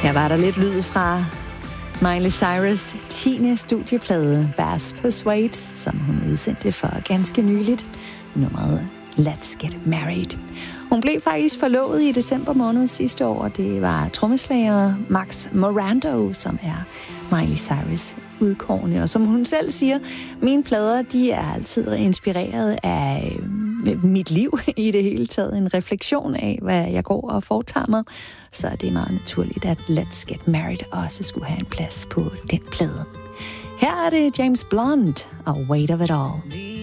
Her var der lidt lyd fra Miley Cyrus' 10. studieplade, Bass Persuade, som hun udsendte for ganske nyligt. Nummeret Let's Get Married. Hun blev faktisk forlovet i december måned sidste år, og det var trommeslager Max Morando, som er Miley Cyrus' udkårne. Og som hun selv siger, mine plader, de er altid inspireret af mit liv i det hele taget. En refleksion af, hvad jeg går og foretager mig. Så er det meget naturligt, at Let's Get Married også skulle have en plads på den plade. Her er det James Blunt og Weight of It All.